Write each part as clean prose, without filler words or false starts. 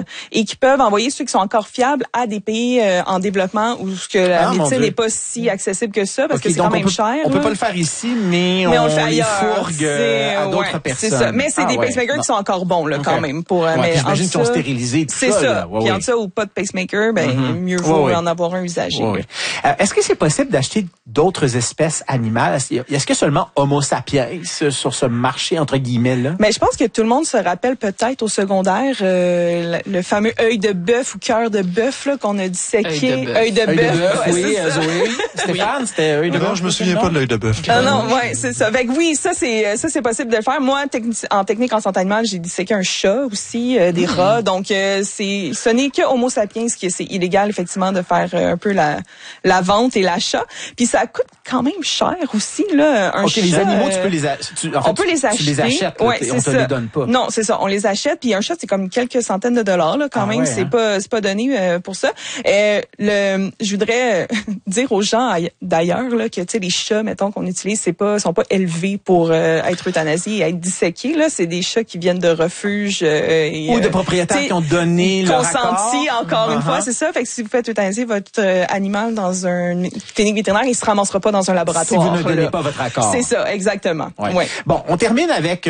et qui peuvent envoyer ceux qui sont encore fiables à des pays en développement où que la médecine n'est pas si accessible que ça parce que c'est quand même cher. On peut pas le faire ici, mais on le fait ailleurs. Fourgue à d'autres personnes. C'est ça. Mais c'est des pacemakers qui sont encore bons là quand même pour. Mais j'imagine qu'ils ont stérilisé tout ça. C'est ça. Puis en ça ou pas de pacemaker, mieux vaut en avoir un usagé. Est-ce que c'est possible d'acheter d'autres espèces animales? Est-ce que seulement Homo sapiens sur ce marché entre guillemets là? Mais je pense que tout le monde se rappelle peut-être au secondaire le fameux œil de bœuf ou cœur de bœuf là qu'on a disséqué. Œil de bœuf. Oui, Zoé. Stéphane, c'était œil de bœuf. Non, je me souviens pas de l'œil de bœuf. Non, c'est ça. Fait que oui, ça c'est possible de le faire. Moi, en technique en santé animale, j'ai disséqué un chat aussi, des rats. Donc ce n'est que Homo sapiens que c'est illégal effectivement de faire un peu la vente et l'achat. Puis ça coûte quand même cher aussi là un chat. Les animaux, on peut les acheter. Tu les achètes, on te les donne pas. Non, c'est ça, on les achète puis un chat c'est comme quelques centaines de dollars là quand même, c'est pas donné pour ça. Je voudrais dire aux gens d'ailleurs là que tu sais les chats mettons qu'on utilise sont pas élevés pour être euthanasiés et être disséqués là, c'est des chats qui viennent de refuges ou de propriétaires qui ont donné leur consenti encore une fois, c'est ça. Fait que si vous faites euthanasier votre animal dans une clinique vétérinaire, il se ramassera pas dans un laboratoire. Si vous ne donnez pas votre accord. C'est ça, exactement. Ouais. Bon, on termine avec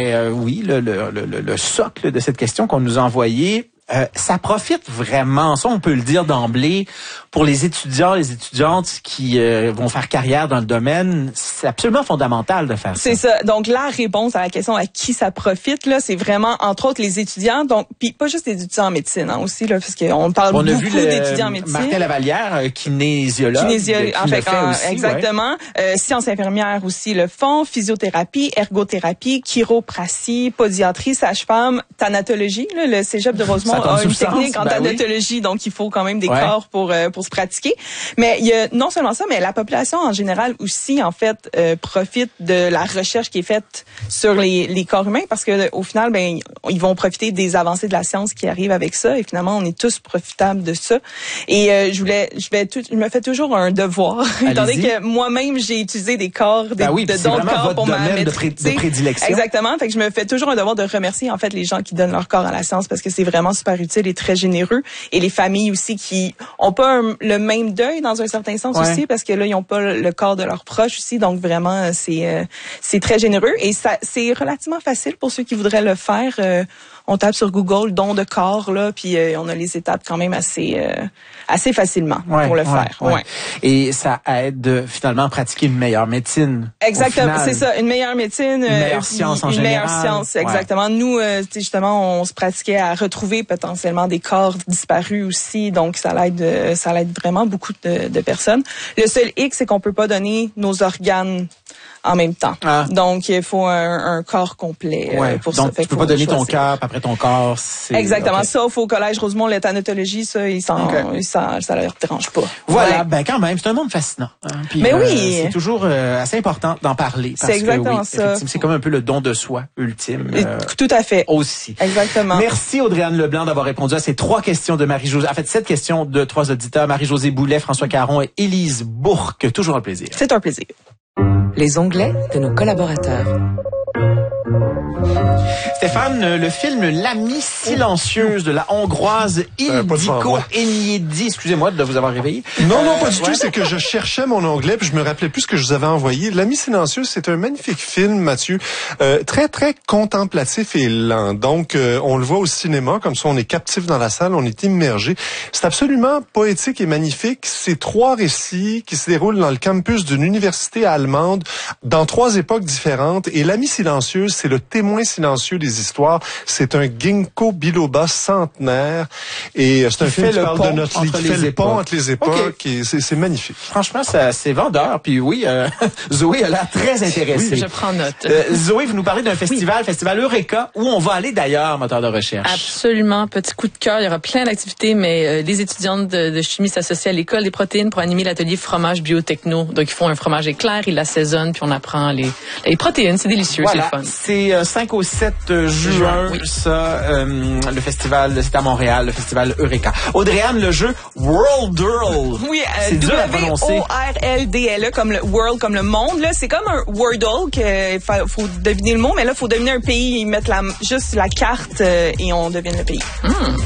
le socle de cette question qu'on nous a envoyée. Ça profite vraiment, ça on peut le dire d'emblée, pour les étudiants, les étudiantes qui vont faire carrière dans le domaine. C'est absolument fondamental de faire ça. C'est ça. Donc la réponse à la question à qui ça profite là, c'est vraiment entre autres les étudiants. Donc puis pas juste les étudiants en médecine aussi là, parce qu'on parle beaucoup d'étudiants en médecine. Martin Lavallière, kinésiologue. En fait, exactement. Sciences infirmières aussi le font, physiothérapie, ergothérapie, chiropratie, podiatrie, sage-femme, thanatologie. Là, le cégep de Rosemont a une technique en thanatologie, donc il faut quand même des corps pour se pratiquer. Mais il y a non seulement ça, mais la population en général aussi en fait profite de la recherche qui est faite sur les corps humains parce que au final ils vont profiter des avancées de la science qui arrivent avec ça et finalement on est tous profitables de ça. Et je me fais toujours un devoir étant donné que moi-même j'ai utilisé des corps d'autres corps pour ma maîtrise de prédilection. Exactement, fait que je me fais toujours un devoir de remercier en fait les gens qui donnent leur corps à la science parce que c'est vraiment super utile et très généreux et les familles aussi qui ont pas le même deuil dans un certain sens aussi parce que là ils ont pas le corps de leurs proches aussi donc vraiment c'est très généreux et ça c'est relativement facile pour ceux qui voudraient le faire. On tape sur Google don de corps là puis on a les étapes quand même assez facilement pour le faire. Et ça aide finalement à pratiquer une meilleure médecine. Exactement, c'est ça, une meilleure médecine, une meilleure science en général. Une meilleure science, exactement. Nous justement, on se pratiquait à retrouver potentiellement des corps disparus aussi, donc ça l'aide vraiment beaucoup de personnes. Le seul hic, c'est qu'on peut pas donner nos organes en même temps. Donc il faut un corps complet pour donc, ça. Donc tu peux pas donner ton cœur après ton corps. Exactement. Sauf au collège Rosemont, la thanatologie, ça leur dérange pas. Voilà, quand même, c'est un monde fascinant. Puis, mais oui, c'est toujours assez important d'en parler. C'est exactement ça. C'est comme un peu le don de soi ultime. Tout à fait. Aussi. Exactement. Merci Audrey-Anne Leblanc d'avoir répondu à ces 3 questions de Marie-Josée. En fait, 7 questions de 3 auditeurs, Marie-Josée Boulet, François Caron et Élise Bourque. Toujours un plaisir. C'est un plaisir. Les onglets de nos collaborateurs. Stéphane, le film L'amie silencieuse de la Hongroise Ildikó Enyedi. Excusez-moi de vous avoir réveillé. Non, pas du tout. C'est que je cherchais mon onglet puis je me rappelais plus ce que je vous avais envoyé. L'amie silencieuse, c'est un magnifique film, Mathieu. Très, très contemplatif et lent. Donc, on le voit au cinéma. Comme ça, on est captif dans la salle. On est immergé. C'est absolument poétique et magnifique. C'est 3 récits qui se déroulent dans le campus d'une université allemande dans 3 époques différentes. Et l'amie silencieuse, c'est le témoin silencieux des histoires. C'est un ginkgo biloba centenaire et c'est un film qui parle de notre qui fait le pont entre les époques et c'est magnifique. Franchement, c'est vendeur. Puis oui, Zoé a l'air très intéressée. Oui, je prends note. Zoé, vous nous parlez d'un festival, Festival Eureka, où on va aller d'ailleurs, moteur de recherche. Absolument, petit coup de cœur. Il y aura plein d'activités, mais les étudiantes de chimie s'associent à l'école des protéines pour animer l'atelier fromage biotechno. Donc ils font un fromage éclair, ils l'assaisonnent, puis on apprend les protéines. C'est délicieux, voilà, c'est le fun. C'est 5 au 7 juin, ça, le festival, c'est à Montréal, le festival Eureka. Audrey-Anne, le jeu Worldle. Oui, c'est dur à prononcer. WORLDLE, comme le world, comme le monde, là. C'est comme un Wordle que faut deviner le mot, mais là, faut deviner un pays, ils mettent juste la carte, et on devine le pays.